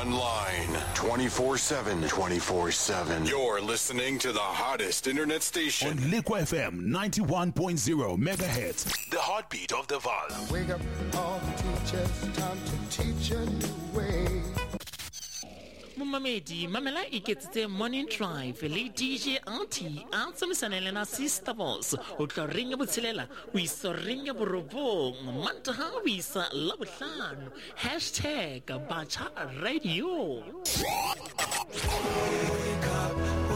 online 24/7. 24/7. You're listening to the hottest internet station on Liquid FM 91.0 megahertz. The heartbeat of the Vaal. Wake up all the teachers, time to teach a new way. Mumamedi, Mamela iketsitse morning drive le DJ Auntie a tsamaisana na sister boss o tla ringa botshelela o isa ringa borobong mantaha o isa labohlano #bacha radio. Wake up,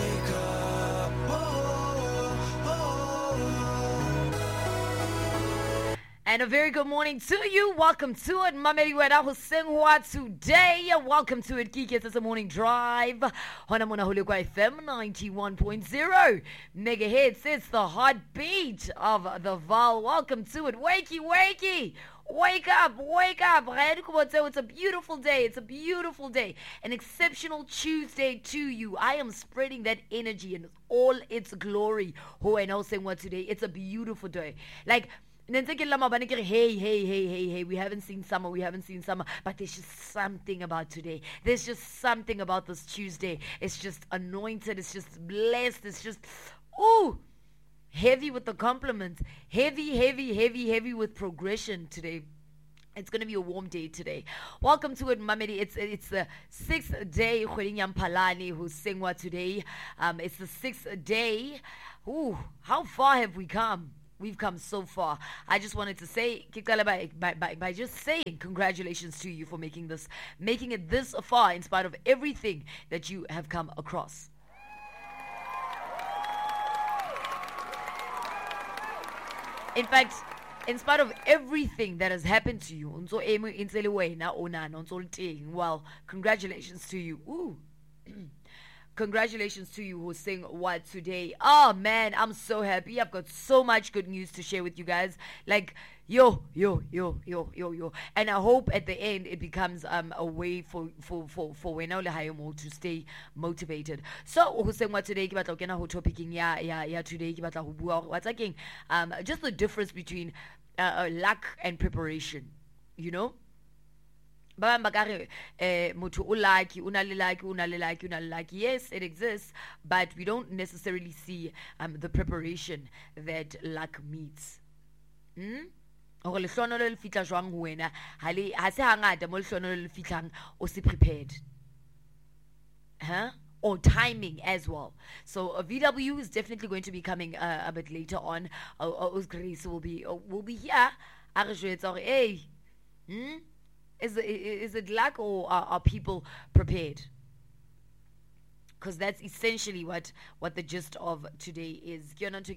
And a very good morning to you. Welcome to it. Mamedi wena ho sengwa today. Welcome to it. Kiki, it's a morning drive. Hona mona ho Liquid FM 91.0 megahertz. It's the heartbeat of the Vaal. Welcome to it. Wakey, wakey. Wake up, wake up. It's a beautiful day. It's a beautiful day. An exceptional Tuesday to you. I am spreading that energy in all its glory. Ho and all saying what today. It's a beautiful day. Like, hey, we haven't seen summer, but there's just something about today. There's just something about this Tuesday. It's just anointed, it's just blessed, it's just, heavy with the compliments, heavy with progression today. It's going to be a warm day today. Welcome to it, Mamedi. It's the 6th day, Khwedinyang Mphalane, who's singwa today. It's the 6th day. How far have we come? We've come so far. I just wanted to say, by just saying congratulations to you for making it this far in spite of everything that you have come across. In fact, in spite of everything that has happened to you, well, congratulations to you. Congratulations to you who sing what today. Oh man, I'm so happy. I've got so much good news to share with you guys. Like, yo. And I hope at the end it becomes a way for Wena Lehayemo to stay motivated. So who sing what today? Ke batla ho kena ho topicing ya today. Ke batla ho bua what's again just the difference between luck and preparation, you know? Yes, it exists, but we don't necessarily see the preparation that luck meets. Prepared. Or timing as well. So VW is definitely going to be coming a bit later on. Grace will be here. Hey, Is it luck or are people prepared? Because that's essentially what the gist of today is. You know,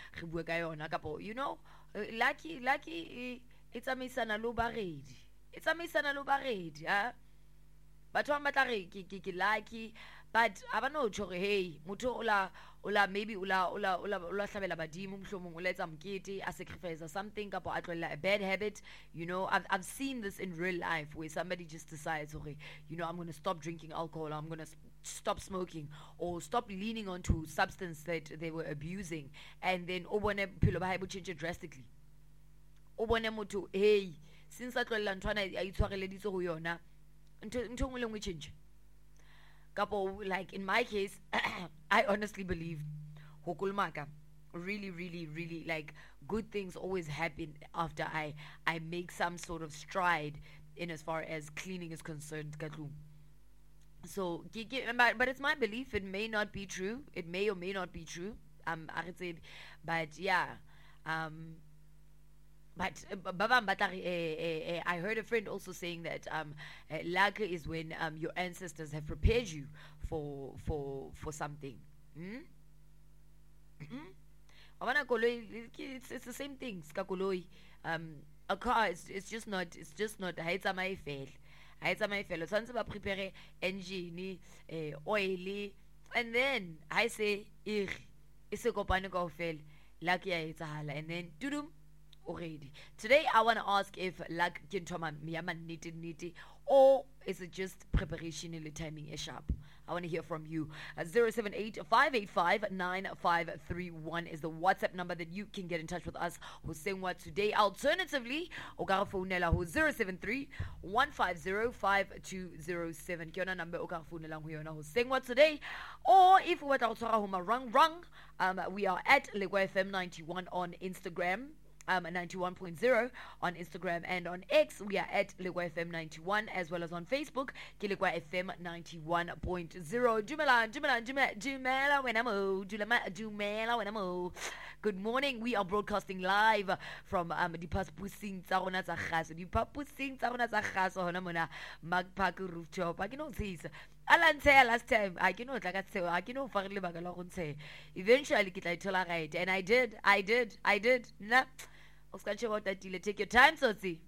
lucky, it's a misana lo baredi. It's a misana lo baredi, huh? But one lucky, but I don't know, hey, muto ula maybe ula hlabela badimo mhlomong uletsa mkete a sacrifice or something kapo a tlolela a bad habit. You know, I've seen this in real life where somebody just decides, okay, you know, I'm going to stop drinking alcohol, I'm going to stop smoking, or stop leaning onto substance that they were abusing, and then obone phelo ba hae bo change drastically. Obone motho, hey, since a tlolela ntwana a itshwareleditse go yona ntho ngwe le ngwe change. Like in my case, I honestly believe Hokulmaka, really like good things always happen after I make some sort of stride in as far as cleaning is concerned. So but it's my belief. It may not be true. It may or may not be true. But yeah. But I heard a friend also saying that luck is when your ancestors have prepared you for something. It's the same thing. A car it's just not prepare engine, oil, and then I say it's a kopane kaofela luck ya etsahala, and then tudum already. Today I want to ask if luck kintoma miyama niti or is it just preparation in the timing is sharp? I want to hear from you. 078-585-9531 is the WhatsApp number that you can get in touch with us. Hoseng what today. Alternatively, Oka phonela ho 073-150-5207. Ke yona number Oka phonela ho yona Hoseng what today. Or if we want to homa rung, we are at Legwa FM 91 on Instagram. 91.0 on Instagram, and on X we are at Legwa FM 91, as well as on Facebook Legwa FM 91.0. Dumela wenamo. Good morning. We are broadcasting live from Dipapusing tsa rona tsa kgaso. Dipapusing tsa rona tsa kgaso hona mona Magpark rooftop. I cannot say Alantea last time. I cannot like I say I cannot fare le baka la go ntshe. Eventually ke tla ithola right, and I did. Nah. Take your time, Sotsi.